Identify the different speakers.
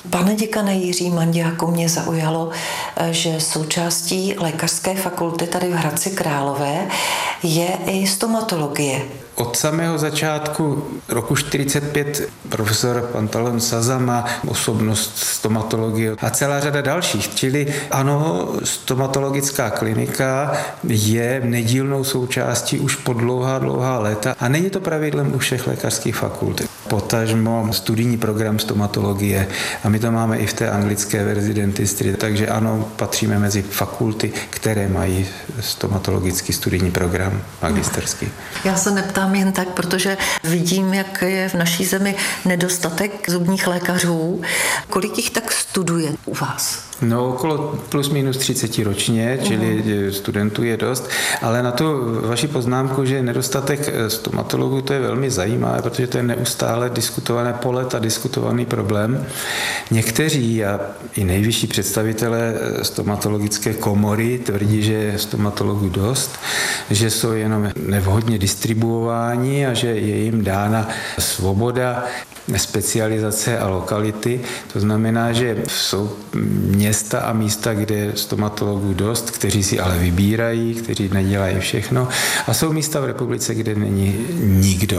Speaker 1: Pane děkane Jiří Manďáku, mě zaujalo, že součástí lékařské fakulty tady v Hradci Králové je i stomatologie.
Speaker 2: Od samého začátku roku 1945 profesor Pantalon Saza má osobnost stomatologie a celá řada dalších. Čili ano, stomatologická klinika je nedílnou součástí už po dlouhá léta a není to pravidlem u všech lékařských fakult. Potažmo studijní program stomatologie a my to máme i v té anglické verzi dentistry, takže ano, patříme mezi fakulty, které mají stomatologický studijní program magisterský.
Speaker 1: Já se neptám jen tak, protože vidím, jak je v naší zemi nedostatek zubních lékařů. Kolik jich tak studuje u vás?
Speaker 2: No, okolo plus minus 30 ročně, čili studentů je dost, ale na tu vaši poznámku, že nedostatek stomatologů, to je velmi zajímavé, protože to je neustále diskutované po léta diskutovaný problém. Někteří a i nejvyšší představitelé stomatologické komory tvrdí, že je stomatologů dost, že jsou jenom nevhodně distribuováni a že je jim dána svoboda specializace a lokality. To znamená, že jsou města a místa, kde je stomatologů dost, kteří si ale vybírají, kteří nedělají všechno. A jsou místa v republice, kde není nikdo.